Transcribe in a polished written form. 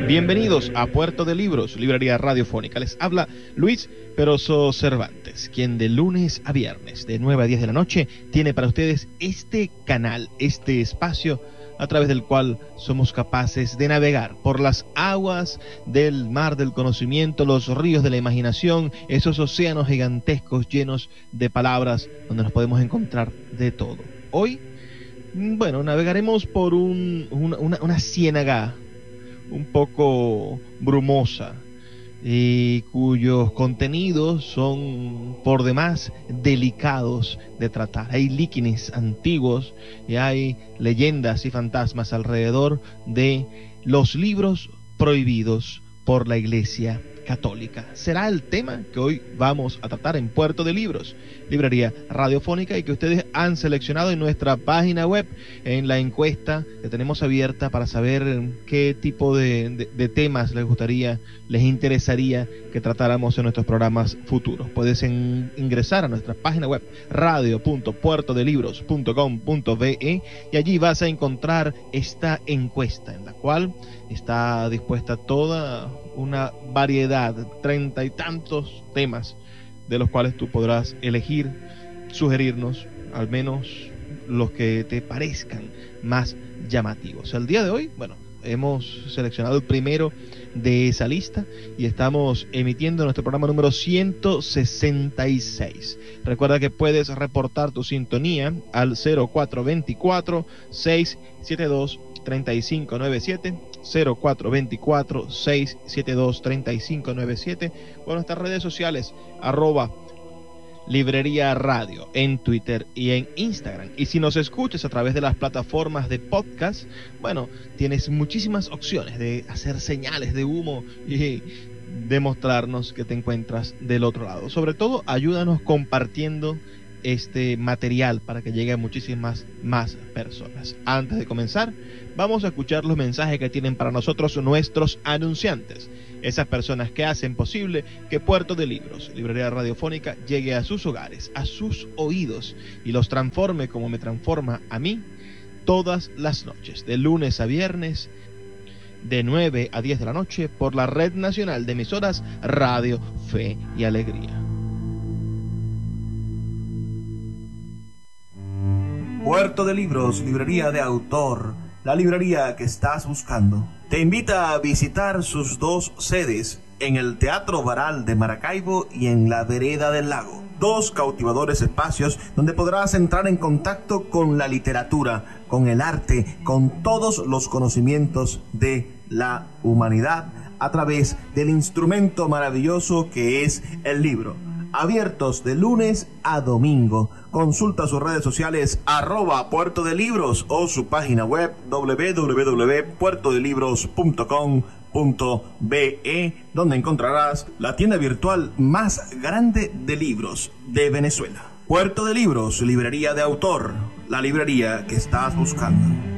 Bienvenidos a Puerto de Libros, librería radiofónica. Les habla Luis Peroso Cervantes, quien de lunes a viernes, de 9 a 10 de la noche, tiene para ustedes este canal, este espacio a través del cual somos capaces de navegar por las aguas del mar del conocimiento, los ríos de la imaginación, esos océanos gigantescos llenos de palabras donde nos podemos encontrar de todo. Hoy, navegaremos por una ciénaga un poco brumosa y cuyos contenidos son por demás delicados de tratar. Hay líquenes antiguos y hay leyendas y fantasmas alrededor de los libros prohibidos por la Iglesia Católica. Será el tema que hoy vamos a tratar en Puerto de Libros, librería radiofónica, y que ustedes han seleccionado en nuestra página web, en la encuesta que tenemos abierta para saber qué tipo de temas les interesaría que tratáramos en nuestros programas futuros. Puedes ingresar a nuestra página web radio.puertodelibros.com.be y allí vas a encontrar esta encuesta en la cual está dispuesta toda una variedad, 30 y tantos temas, de los cuales tú podrás elegir, sugerirnos al menos los que te parezcan más llamativos. El día de hoy, hemos seleccionado el primero de esa lista y estamos emitiendo nuestro programa número 166. Recuerda que puedes reportar tu sintonía al 0424-672-3597, 0424-672-3597, o nuestras redes sociales, @Librería Radio, en Twitter y en Instagram. Y si nos escuchas a través de las plataformas de podcast, tienes muchísimas opciones de hacer señales de humo y demostrarnos que te encuentras del otro lado. Sobre todo, ayúdanos compartiendo este material para que llegue a muchísimas más personas. Antes de comenzar, vamos a escuchar los mensajes que tienen para nosotros nuestros anunciantes, esas personas que hacen posible que Puerto de Libros, librería radiofónica, llegue a sus hogares, a sus oídos, y los transforme como me transforma a mí todas las noches, de lunes a viernes, de 9 a 10 de la noche, por la Red Nacional de Emisoras Radio Fe y Alegría. Puerto de Libros, librería de autor, la librería que estás buscando, te invita a visitar sus dos sedes en el Teatro Baral de Maracaibo y en la Vereda del Lago. Dos cautivadores espacios donde podrás entrar en contacto con la literatura, con el arte, con todos los conocimientos de la humanidad a través del instrumento maravilloso que es el libro. Abiertos de lunes a domingo. Consulta sus redes sociales @Puerto de Libros o su página web www.puertodelibros.com.be, donde encontrarás la tienda virtual más grande de libros de Venezuela. Puerto de Libros, librería de autor, la librería que estás buscando.